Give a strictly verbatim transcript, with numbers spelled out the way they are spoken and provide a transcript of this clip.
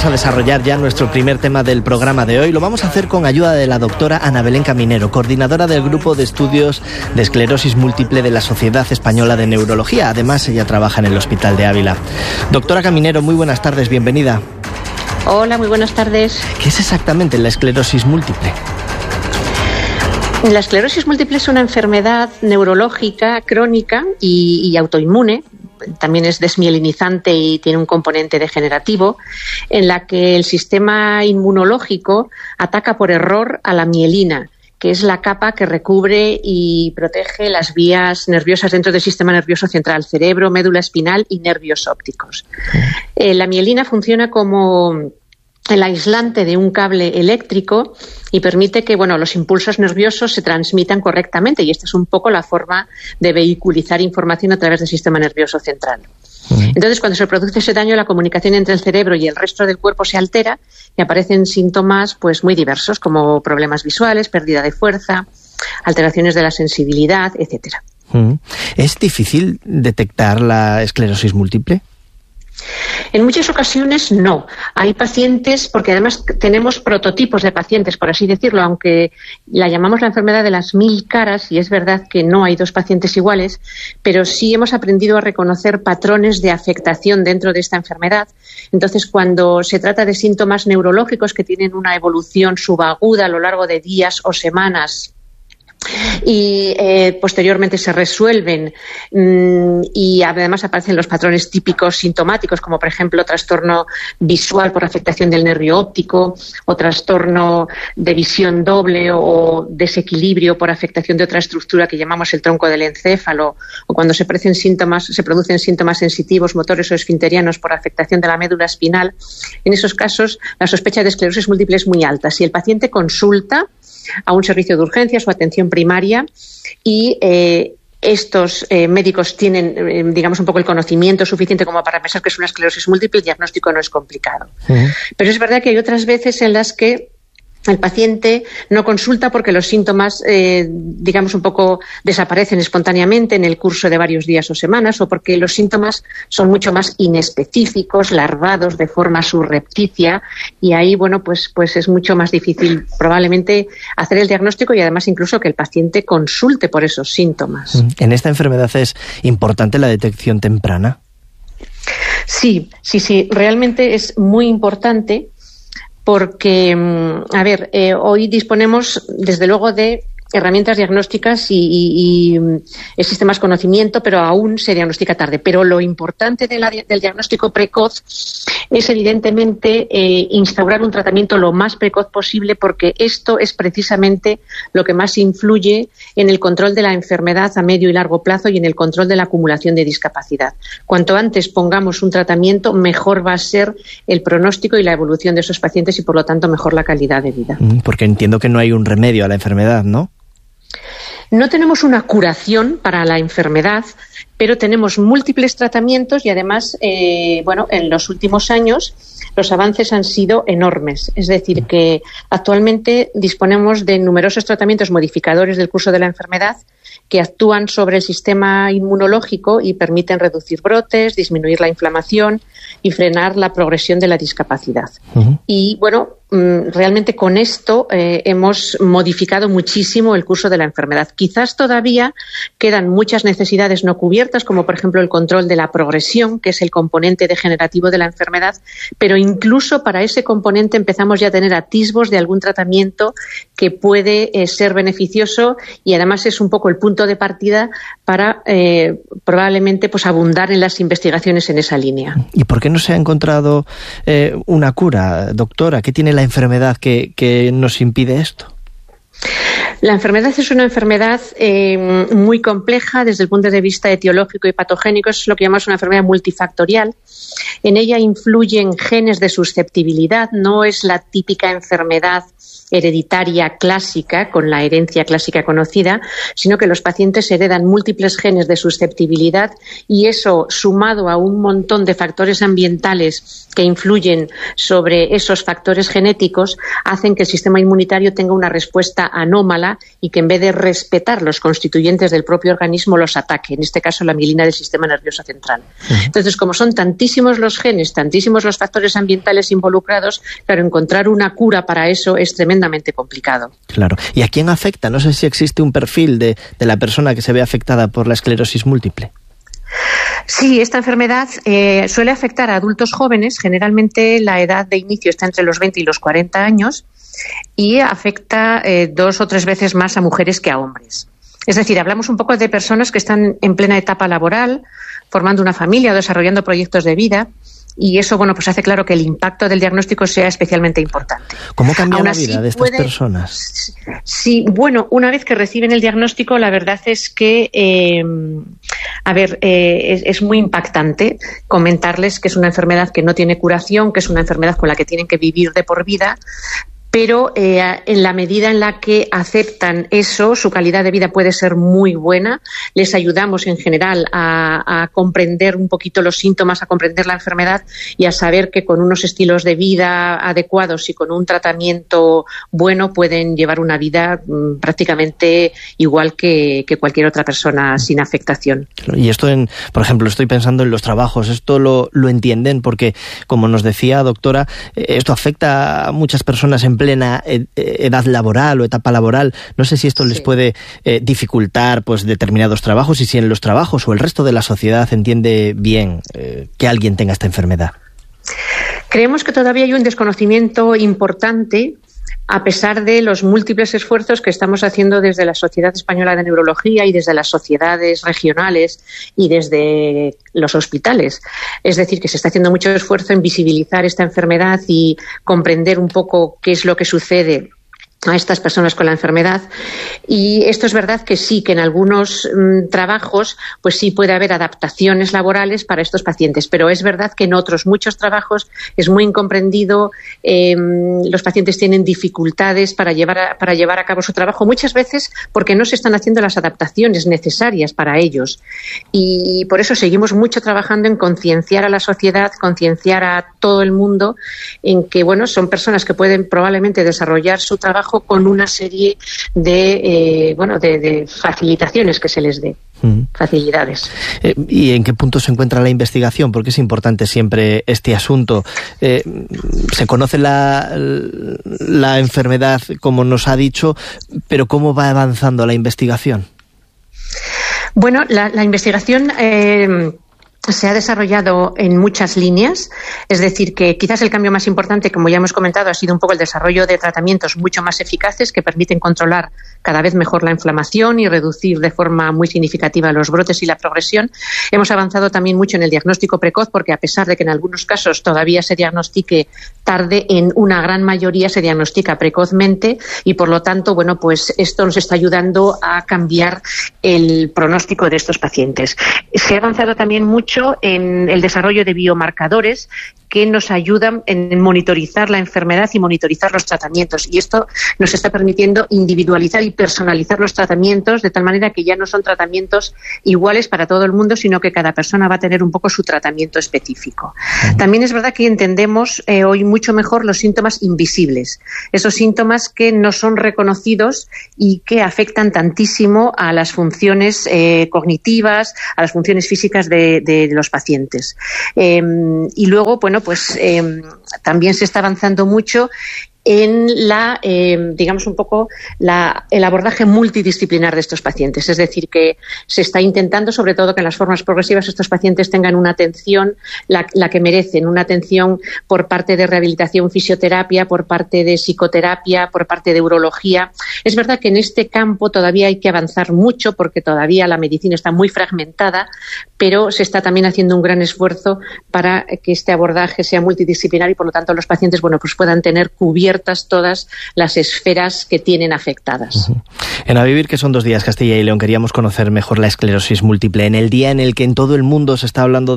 a desarrollar ya nuestro primer tema del programa de hoy. Lo vamos a hacer con ayuda de la doctora Ana Belén Caminero, coordinadora del Grupo de Estudios de Esclerosis Múltiple de la Sociedad Española de Neurología. Además, ella trabaja en el Hospital de Ávila. Doctora Caminero, muy buenas tardes, bienvenida. Hola, muy buenas tardes. ¿Qué es exactamente la esclerosis múltiple? La esclerosis múltiple es una enfermedad neurológica crónica y, y autoinmune. También es desmielinizante y tiene un componente degenerativo, en la que el sistema inmunológico ataca por error a la mielina, que es la capa que recubre y protege las vías nerviosas dentro del sistema nervioso central, cerebro, médula espinal y nervios ópticos. Eh, la mielina funciona como el aislante de un cable eléctrico y permite que, bueno, los impulsos nerviosos se transmitan correctamente, y esta es un poco la forma de vehiculizar información a través del sistema nervioso central. Uh-huh. Entonces, cuando se produce ese daño, la comunicación entre el cerebro y el resto del cuerpo se altera y aparecen síntomas pues muy diversos, como problemas visuales, pérdida de fuerza, alteraciones de la sensibilidad, etcétera. Uh-huh. ¿Es difícil detectar la esclerosis múltiple? En muchas ocasiones no. Hay pacientes, porque además tenemos prototipos de pacientes, por así decirlo, aunque la llamamos la enfermedad de las mil caras, y es verdad que no hay dos pacientes iguales, pero sí hemos aprendido a reconocer patrones de afectación dentro de esta enfermedad. Entonces, cuando se trata de síntomas neurológicos que tienen una evolución subaguda a lo largo de días o semanas, y eh, posteriormente se resuelven mmm, y además aparecen los patrones típicos sintomáticos, como por ejemplo trastorno visual por afectación del nervio óptico, o trastorno de visión doble, o desequilibrio por afectación de otra estructura que llamamos el tronco del encéfalo, o cuando se producen síntomas, se producen síntomas sensitivos, motores o esfinterianos por afectación de la médula espinal. En esos casos la sospecha de esclerosis múltiple es muy alta. Si el paciente consulta a un servicio de urgencias o atención primaria y eh, estos eh, médicos tienen, eh, digamos, un poco el conocimiento suficiente como para pensar que es una esclerosis múltiple, el diagnóstico no es complicado. Uh-huh. Pero es verdad que hay otras veces en las que el paciente no consulta porque los síntomas, eh, digamos, un poco desaparecen espontáneamente en el curso de varios días o semanas, o porque los síntomas son mucho más inespecíficos, larvados de forma subrepticia, y ahí, bueno, pues, pues es mucho más difícil probablemente hacer el diagnóstico y además incluso que el paciente consulte por esos síntomas. ¿En esta enfermedad es importante la detección temprana? Sí, sí, sí, realmente es muy importante. Porque, a ver, eh, hoy disponemos, desde luego, de herramientas diagnósticas y, y, y existe más conocimiento, pero aún se diagnostica tarde. Pero lo importante de la, del diagnóstico precoz es, evidentemente, eh, instaurar un tratamiento lo más precoz posible, porque esto es precisamente lo que más influye en el control de la enfermedad a medio y largo plazo y en el control de la acumulación de discapacidad. Cuanto antes pongamos un tratamiento, mejor va a ser el pronóstico y la evolución de esos pacientes y, por lo tanto, mejor la calidad de vida. Porque entiendo que no hay un remedio a la enfermedad, ¿no? No tenemos una curación para la enfermedad, pero tenemos múltiples tratamientos y además, eh, bueno, en los últimos años los avances han sido enormes. Es decir, que actualmente disponemos de numerosos tratamientos modificadores del curso de la enfermedad que actúan sobre el sistema inmunológico y permiten reducir brotes, disminuir la inflamación y frenar la progresión de la discapacidad. Uh-huh. Y, bueno, realmente con esto eh, hemos modificado muchísimo el curso de la enfermedad. Quizás todavía quedan muchas necesidades no cubiertas, como por ejemplo el control de la progresión, que es el componente degenerativo de la enfermedad, pero incluso para ese componente empezamos ya a tener atisbos de algún tratamiento que puede eh, ser beneficioso, y además es un poco el punto de partida para eh, probablemente pues abundar en las investigaciones en esa línea. ¿Y por qué no se ha encontrado eh, una cura, doctora? ¿Qué tiene la enfermedad que, que nos impide esto? La enfermedad es una enfermedad eh, muy compleja desde el punto de vista etiológico y patogénico. Es lo que llamamos una enfermedad multifactorial. En ella influyen genes de susceptibilidad. No es la típica enfermedad hereditaria clásica, con la herencia clásica conocida, sino que los pacientes heredan múltiples genes de susceptibilidad, y eso, sumado a un montón de factores ambientales que influyen sobre esos factores genéticos, hacen que el sistema inmunitario tenga una respuesta enfermedad anómala y que en vez de respetar los constituyentes del propio organismo los ataque, en este caso la mielina del sistema nervioso central. Uh-huh. Entonces, como son tantísimos los genes, tantísimos los factores ambientales involucrados, claro, encontrar una cura para eso es tremendamente complicado. Claro. ¿Y a quién afecta? No sé si existe un perfil de, de la persona que se ve afectada por la esclerosis múltiple. Sí, esta enfermedad eh, suele afectar a adultos jóvenes, generalmente la edad de inicio está entre los veinte y los cuarenta años, y afecta eh, dos o tres veces más a mujeres que a hombres. Es decir, hablamos un poco de personas que están en plena etapa laboral, formando una familia o desarrollando proyectos de vida, y eso, bueno, pues hace claro que el impacto del diagnóstico sea especialmente importante. ¿Cómo cambia la vida de estas puede, personas? Sí, bueno, una vez que reciben el diagnóstico, la verdad es que, eh, a ver, eh, es, es muy impactante comentarles que es una enfermedad que no tiene curación, que es una enfermedad con la que tienen que vivir de por vida, pero eh, en la medida en la que aceptan eso, su calidad de vida puede ser muy buena. Les ayudamos en general a, a comprender un poquito los síntomas, a comprender la enfermedad y a saber que con unos estilos de vida adecuados y con un tratamiento bueno pueden llevar una vida mmm, prácticamente igual que, que cualquier otra persona sin afectación. Y esto, en, por ejemplo, estoy pensando en los trabajos, esto lo, lo entienden porque, como nos decía, doctora, esto afecta a muchas personas en plena edad laboral o etapa laboral. No sé si esto sí les puede eh, dificultar pues determinados trabajos y si en los trabajos o el resto de la sociedad entiende bien eh, que alguien tenga esta enfermedad. Creemos que todavía hay un desconocimiento importante, a pesar de los múltiples esfuerzos que estamos haciendo desde la Sociedad Española de Neurología y desde las sociedades regionales y desde los hospitales. Es decir, que se está haciendo mucho esfuerzo en visibilizar esta enfermedad y comprender un poco qué es lo que sucede a estas personas con la enfermedad. Y esto es verdad que sí, que en algunos mmm, trabajos pues sí puede haber adaptaciones laborales para estos pacientes, pero es verdad que en otros muchos trabajos es muy incomprendido, eh, los pacientes tienen dificultades para llevar, a, para llevar a cabo su trabajo, muchas veces porque no se están haciendo las adaptaciones necesarias para ellos. Y por eso seguimos mucho trabajando en concienciar a la sociedad, concienciar a todo el mundo en que, bueno, son personas que pueden probablemente desarrollar su trabajo con una serie de eh, bueno de, de facilitaciones que se les dé, mm. facilidades. Eh, ¿Y en qué punto se encuentra la investigación? Porque es importante siempre este asunto. Eh, se conoce la, la enfermedad, como nos ha dicho, pero ¿cómo va avanzando la investigación? Bueno, la, la investigación Eh, se ha desarrollado en muchas líneas, es decir, que quizás el cambio más importante, como ya hemos comentado, ha sido un poco el desarrollo de tratamientos mucho más eficaces que permiten controlar cada vez mejor la inflamación y reducir de forma muy significativa los brotes y la progresión. Hemos avanzado también mucho en el diagnóstico precoz, porque a pesar de que en algunos casos todavía se diagnostique tarde, en una gran mayoría se diagnostica precozmente y, por lo tanto, bueno, pues esto nos está ayudando a cambiar el pronóstico de estos pacientes. Se ha avanzado también mucho en el desarrollo de biomarcadores que nos ayudan en monitorizar la enfermedad y monitorizar los tratamientos. Y esto nos está permitiendo individualizar y personalizar los tratamientos de tal manera que ya no son tratamientos iguales para todo el mundo, sino que cada persona va a tener un poco su tratamiento específico. También es verdad que entendemos eh, hoy mucho mejor los síntomas invisibles, esos síntomas que no son reconocidos y que afectan tantísimo a las funciones eh, cognitivas, a las funciones físicas de, de, de los pacientes. Eh, y luego, bueno, pues eh, también se está avanzando mucho en la, eh, digamos un poco, la, el abordaje multidisciplinar de estos pacientes. Es decir, que se está intentando, sobre todo, que en las formas progresivas estos pacientes tengan una atención, la, la que merecen, una atención por parte de rehabilitación, fisioterapia, por parte de psicoterapia, por parte de urología. Es verdad que en este campo todavía hay que avanzar mucho porque todavía la medicina está muy fragmentada, pero se está también haciendo un gran esfuerzo para que este abordaje sea multidisciplinar y, por lo tanto, los pacientes, bueno, pues puedan tener cubiertas todas las esferas que tienen afectadas. Uh-huh. En A Vivir, que son dos días, Castilla y León, queríamos conocer mejor la esclerosis múltiple. En el día en el que en todo el mundo se está hablando